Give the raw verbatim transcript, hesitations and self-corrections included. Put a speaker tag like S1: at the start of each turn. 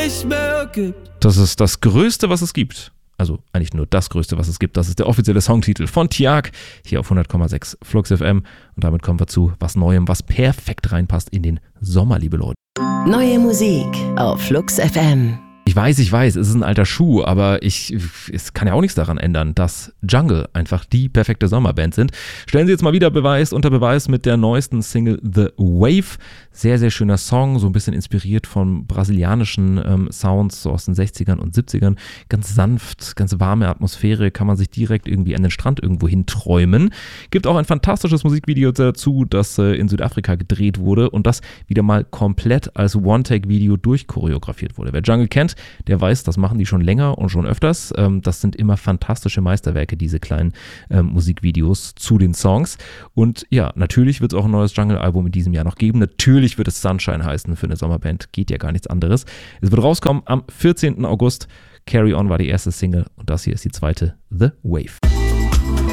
S1: nicht mehr gibt.
S2: Das ist das Größte, was es gibt. Also eigentlich nur das Größte, was es gibt. Das ist der offizielle Songtitel von Tiag hier auf hundert Komma sechs Flux F M. Und damit kommen wir zu was Neuem, was perfekt reinpasst in den Sommer, liebe Leute.
S3: Neue Musik auf Flux F M.
S2: Ich weiß, ich weiß, es ist ein alter Schuh, aber ich, es kann ja auch nichts daran ändern, dass Jungle einfach die perfekte Sommerband sind. Stellen sie jetzt mal wieder Beweis unter Beweis mit der neuesten Single The Wave. Sehr, sehr schöner Song, so ein bisschen inspiriert von brasilianischen ähm, Sounds, so aus den sechzigern und siebzigern. Ganz sanft, ganz warme Atmosphäre, kann man sich direkt irgendwie an den Strand irgendwo hin träumen. Gibt auch ein fantastisches Musikvideo dazu, das äh, in Südafrika gedreht wurde und das wieder mal komplett als One-Take-Video durchchoreografiert wurde. Wer Jungle kennt, der weiß, das machen die schon länger und schon öfters. Ähm, das sind immer fantastische Meisterwerke, diese kleinen ähm, Musikvideos zu den Songs. Und ja, natürlich wird es auch ein neues Jungle-Album in diesem Jahr noch geben. Natürlich wird es Sunshine heißen für eine Sommerband. Geht ja gar nichts anderes. Es wird rauskommen am vierzehnten August. Carry On war die erste Single und das hier ist die zweite, The Wave.